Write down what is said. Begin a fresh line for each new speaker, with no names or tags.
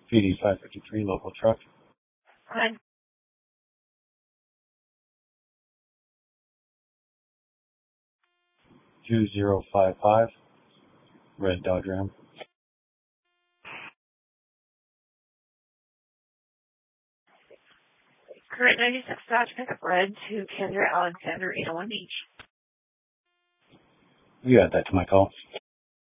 PD 553, local truck.
Hi.
2055, red Dodge Ram.
Current 96 Dodge pickup red to Kendra Alexander 801 Beach.
You add that to my call.